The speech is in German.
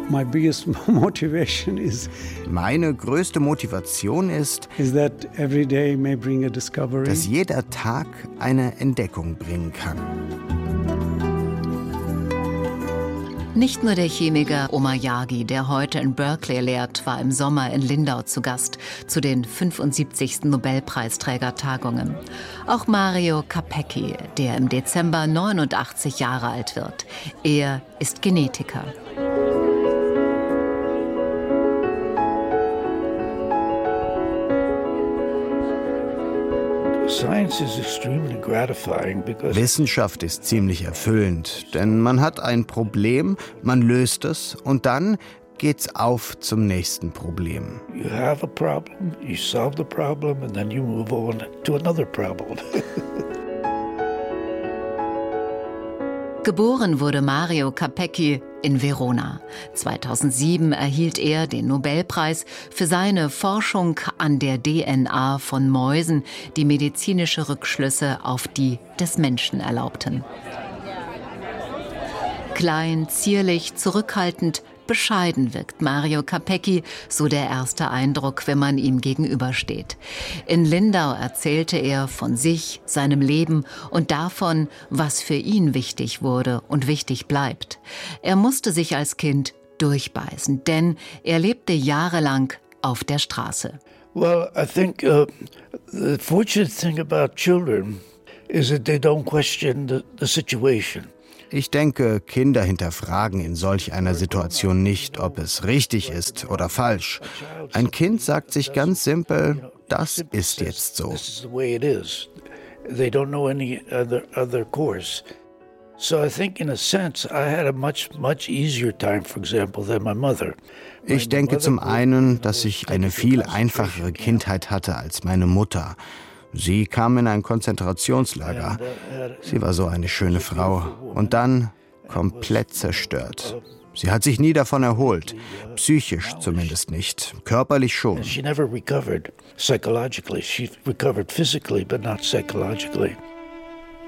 My biggest motivation is Meine größte Motivation ist, that every day may bring a discovery. dass jeder Tag eine Entdeckung bringen kann. Nicht nur der Chemiker Omar Yaghi, der heute in Berkeley lehrt, war im Sommer in Lindau zu Gast zu den 75. Nobelpreisträgertagungen. Auch Mario Capecchi, der im Dezember 89 Jahre alt wird. Er ist Genetiker. Wissenschaft ist ziemlich erfüllend, denn man hat ein Problem, man löst es und dann geht's auf zum nächsten Problem. You have a problem, you solve the problem and then you move on to another problem. Geboren wurde Mario Capecchi in Verona. 2007 erhielt er den Nobelpreis für seine Forschung an der DNA von Mäusen, die medizinische Rückschlüsse auf die des Menschen erlaubten. Klein, zierlich, zurückhaltend, bescheiden wirkt Mario Capecchi, so der erste Eindruck, wenn man ihm gegenübersteht. In Lindau erzählte er von sich, seinem Leben und davon, was für ihn wichtig wurde und wichtig bleibt. Er musste sich als Kind durchbeißen, denn er lebte jahrelang auf der Straße. Well, I think the fortunate thing about children is that they don't question the situation. Ich denke, Kinder hinterfragen in solch einer Situation nicht, ob es richtig ist oder falsch. Ein Kind sagt sich ganz simpel, das ist jetzt so. Ich denke zum einen, dass ich eine viel einfachere Kindheit hatte als meine Mutter. Sie kam in ein Konzentrationslager. Sie war so eine schöne Frau. Und dann komplett zerstört. Sie hat sich nie davon erholt. Psychisch zumindest nicht. Körperlich schon. She never recovered psychologically. She recovered physically, but not psychologically.